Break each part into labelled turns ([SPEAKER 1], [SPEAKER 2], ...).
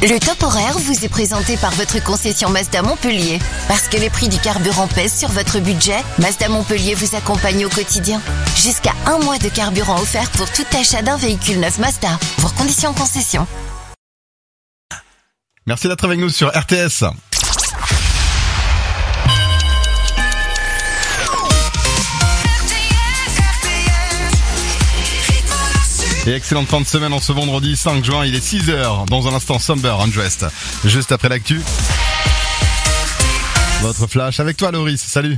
[SPEAKER 1] Le top horaire vous est présenté par votre concession Mazda Montpellier. Parce que les prix du carburant pèsent sur votre budget, Mazda Montpellier vous accompagne au quotidien. Jusqu'à 1 mois de carburant offert pour tout achat d'un véhicule neuf Mazda. Voir conditions concession.
[SPEAKER 2] Merci d'être avec nous sur RTS. Et excellente fin de semaine en ce vendredi 5 juin, il est 6h, dans un instant Somber Undressed. Juste après l'actu, votre flash avec toi Loris, salut.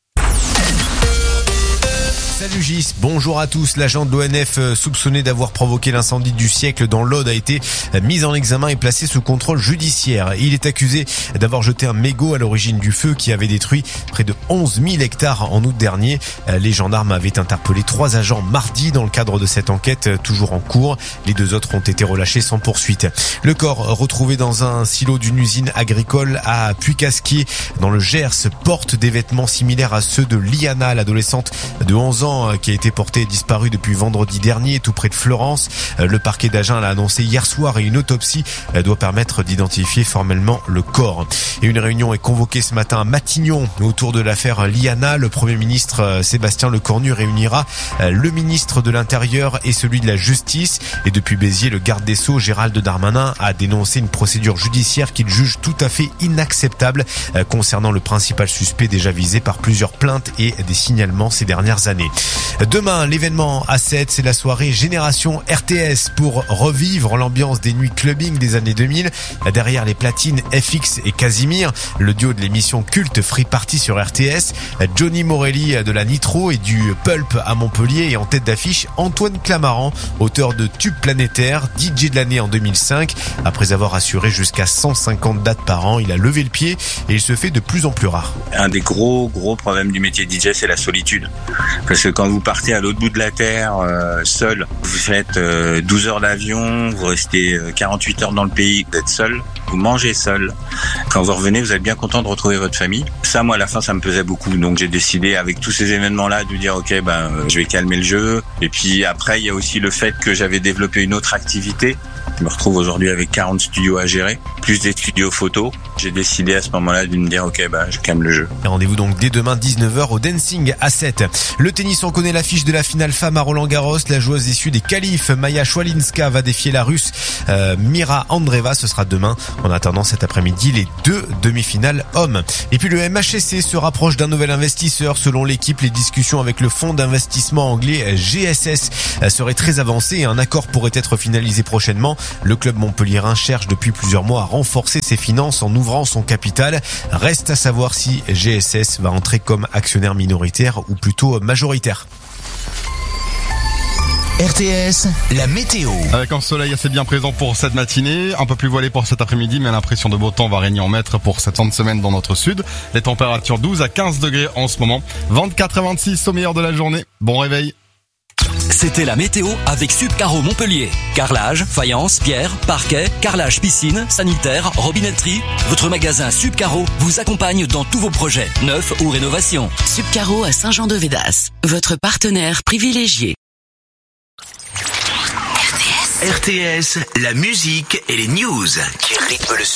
[SPEAKER 3] Salut Gis, bonjour à tous. L'agent de l'ONF soupçonné d'avoir provoqué l'incendie du siècle dans l'Aude a été mis en examen et placé sous contrôle judiciaire. Il est accusé d'avoir jeté un mégot à l'origine du feu qui avait détruit près de 11 000 hectares en août dernier. Les gendarmes avaient interpellé 3 agents mardi dans le cadre de cette enquête toujours en cours. Les 2 autres ont été relâchés sans poursuite. Le corps retrouvé dans un silo d'une usine agricole à Puy-Casquier dans le Gers porte des vêtements similaires à ceux de Liana, l'adolescente de 11 ans qui a été portée et disparue depuis vendredi dernier tout près de Florence. Le parquet d'Agen l'a annoncé hier soir et une autopsie doit permettre d'identifier formellement le corps. Et une réunion est convoquée ce matin à Matignon autour de l'affaire Liana. Le Premier ministre Sébastien Lecornu réunira le ministre de l'Intérieur et celui de la Justice. Et depuis Béziers, le garde des Sceaux Gérald Darmanin a dénoncé une procédure judiciaire qu'il juge tout à fait inacceptable concernant le principal suspect déjà visé par plusieurs plaintes et des signalements ces dernières années. Demain, l'événement A7, c'est la soirée Génération RTS pour revivre l'ambiance des nuits clubbing des années 2000. Derrière les platines FX et Casimir, le duo de l'émission culte Free Party sur RTS, Johnny Morelli de la Nitro et du Pulp à Montpellier et en tête d'affiche Antoine Clamaran, auteur de Tube Planétaire, DJ de l'année en 2005. Après avoir assuré jusqu'à 150 dates par an, il a levé le pied et il se fait de plus en plus rare.
[SPEAKER 4] Un des gros problèmes du métier de DJ, c'est la solitude. Parce que quand vous partez à l'autre bout de la terre, seul, vous faites 12 heures d'avion, vous restez 48 heures dans le pays, vous êtes seul, vous mangez seul. Quand vous revenez, vous êtes bien content de retrouver votre famille. Ça, moi, à la fin, ça me pesait beaucoup. Donc, j'ai décidé, avec tous ces événements-là, de dire, OK, je vais calmer le jeu. Et puis, après, il y a aussi le fait que j'avais développé une autre activité. Je me retrouve aujourd'hui avec 40 studios à gérer, plus des studios photos. J'ai décidé à ce moment-là de me dire, OK, je calme le jeu.
[SPEAKER 3] Rendez-vous donc dès demain 19h au Dancing A7. Le tennis, on connaît l'affiche de la finale femme à Roland-Garros. La joueuse issue des qualifs, Maya Schwalinska, va défier la Russe Mira Andreeva. Ce sera demain. En attendant cet après-midi, les 2 demi-finales hommes. Et puis le MHSC se rapproche d'un nouvel investisseur. Selon l'équipe, les discussions avec le fonds d'investissement anglais GSS seraient très avancées et un accord pourrait être finalisé prochainement. Le club montpelliérain cherche depuis plusieurs mois à renforcer ses finances en ouvrant son capital. Reste à savoir si GSS va entrer comme actionnaire minoritaire ou plutôt majoritaire.
[SPEAKER 5] RTS, la météo.
[SPEAKER 2] Avec un soleil assez bien présent pour cette matinée, un peu plus voilé pour cet après-midi, mais l'impression de beau temps va régner en maître pour cette fin de semaine dans notre sud. Les températures 12 à 15 degrés en ce moment, 24 à 26 au meilleur de la journée. Bon réveil.
[SPEAKER 5] C'était la météo avec Subcaro Montpellier. Carrelage, faïence, pierre, parquet, carrelage piscine, sanitaire, robinetterie. Votre magasin Subcaro vous accompagne dans tous vos projets, neufs ou rénovations.
[SPEAKER 6] Subcaro à Saint-Jean-de-Védas, votre partenaire privilégié.
[SPEAKER 5] RTS, la musique et les news qui rythment le